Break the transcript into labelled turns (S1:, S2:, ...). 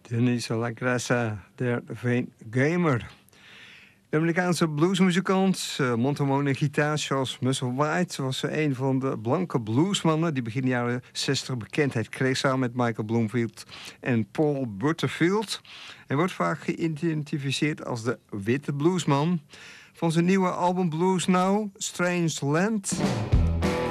S1: Denise Lagrassa, der Veen Gamer. De Amerikaanse bluesmuzikant, mondharmonie en gitaar Charles Muscle White was een van de blanke bluesmannen die begin jaren 60 bekendheid kreeg samen met Michael Bloomfield en Paul Butterfield. Hij wordt vaak geïdentificeerd als de witte bluesman. Van zijn nieuwe album Blues Now, Strange Land,